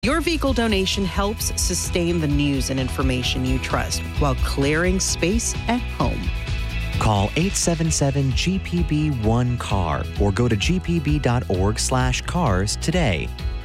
Your vehicle donation helps sustain the news and information you trust while clearing space at home. Call 877-GPB-1-CAR or go to gpb.org/cars today.